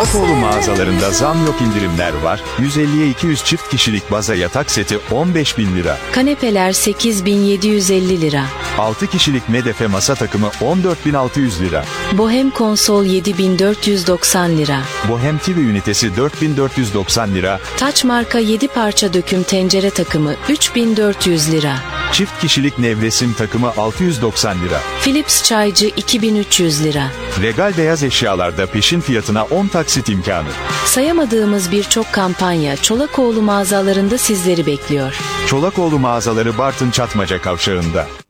Çolakoğlu mağazalarında zam yok, indirimler var. 150'ye 200 çift kişilik baza yatak seti 15.000 lira. Kanepeler 8.750 lira. 6 kişilik medefe masa takımı 14.600 lira. Bohem konsol 7.490 lira. Bohem TV ünitesi 4.490 lira. Taç marka 7 parça döküm tencere takımı 3.400 lira. Çift kişilik nevresim takımı 690 lira. Philips çaycı 2.300 lira. Regal beyaz eşyalarda peşin fiyatına 10 taksit imkanı. Sayamadığımız birçok kampanya Çolakoğlu mağazalarında sizleri bekliyor. Çolakoğlu mağazaları Bartın Çatmaca Kavşağı'nda.